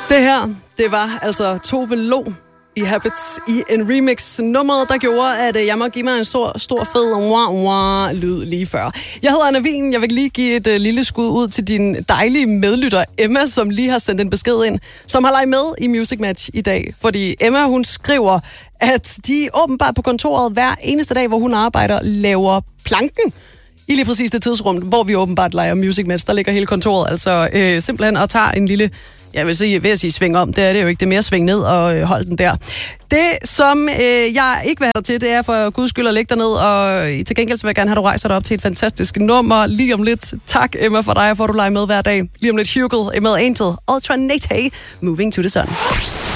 Det her, det var altså Tove Lo i Habits i en remix. Nummeret, der gjorde, at jeg må give mig en stor fed lyd lige før. Jeg hedder Anna Wien. Jeg vil lige give et lille skud ud til din dejlige medlytter Emma, som lige har sendt en besked ind, som har leget med i Music Match i dag. Fordi Emma, hun skriver, at de åbenbart på kontoret hver eneste dag, hvor hun arbejder, laver planken i lige præcis det tidsrum, hvor vi åbenbart leger Music Match. Der ligger hele kontoret altså simpelthen og tager en lille, jeg vil sige sving om. Det er det jo ikke. Det er mere sving ned og hold den der. Det, som jeg ikke vil have dig til, det er for guds skyld at lægge dig ned, og til gengæld så vil jeg gerne have, at du rejser dig op til et fantastisk nummer lige om lidt. Tak, Emma, for dig, for at du leger med hver dag. Lige om lidt Hugo med Angel, Alternate, Moving to the Sun.